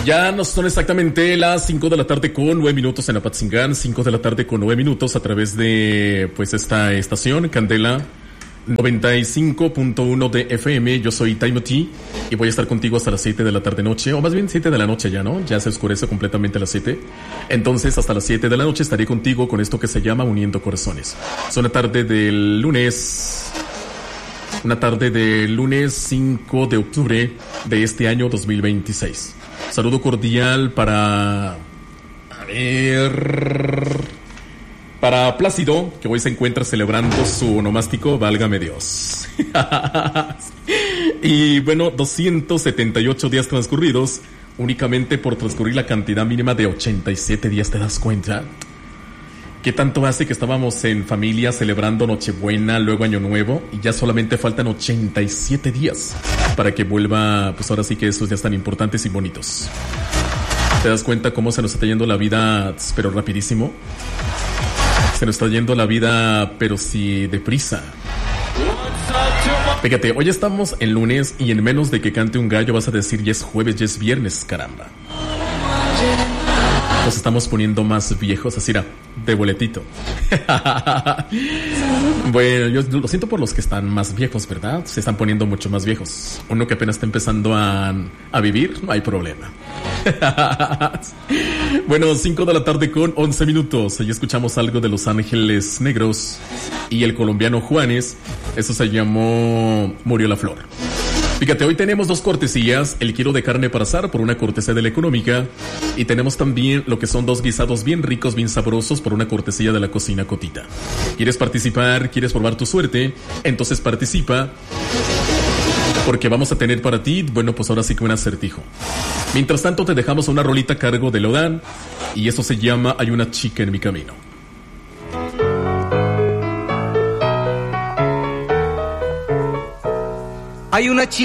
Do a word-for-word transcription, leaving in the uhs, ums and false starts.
Ya no son exactamente las cinco de la tarde con nueve minutos en Apatzingán, cinco de la tarde con nueve minutos a través de pues esta estación, Candela noventa y cinco punto uno de F M. Yo soy Timothy y voy a estar contigo hasta las siete de la tarde noche, o más bien siete de la noche ya, ¿no? Ya se oscurece completamente a las siete. Entonces hasta las siete de la noche estaré contigo con esto que se llama Uniendo Corazones. Es una tarde del lunes... Una tarde del lunes cinco de octubre de este año dos mil veintiséis. Saludo cordial para... A ver... Para Plácido, que hoy se encuentra celebrando su onomástico, válgame Dios. Y bueno, doscientos setenta y ocho días transcurridos, únicamente por transcurrir la cantidad mínima de ochenta y siete días, ¿te das cuenta? ¿Qué tanto hace que estábamos en familia celebrando Nochebuena, luego Año Nuevo, y ya solamente faltan ochenta y siete días para que vuelva, pues ahora sí que esos días tan importantes y bonitos? ¿Te das cuenta cómo se nos está yendo la vida, pero rapidísimo? Se nos está yendo la vida, pero sí deprisa. Fíjate, hoy estamos en lunes y en menos de que cante un gallo vas a decir ya es jueves, ya es viernes, caramba. Nos estamos poniendo más viejos, así era, de boletito. Bueno, yo lo siento por los que están más viejos, ¿verdad? Se están poniendo mucho más viejos. Uno que apenas está empezando a, a vivir, no hay problema. Bueno, cinco de la tarde con once minutos. Ahí escuchamos algo de Los Ángeles Negros y el colombiano Juanes. Eso se llamó Murió la Flor. Fíjate, hoy tenemos dos cortesías, el kilo de carne para asar por una cortesía de La Económica, y tenemos también lo que son dos guisados bien ricos, bien sabrosos por una cortesía de la Cocina Cotita. ¿Quieres participar? ¿Quieres probar tu suerte? Entonces participa, porque vamos a tener para ti, bueno, pues ahora sí que un acertijo. Mientras tanto te dejamos una rolita a cargo de Lodan, y eso se llama Hay una chica en mi camino. Hay una chica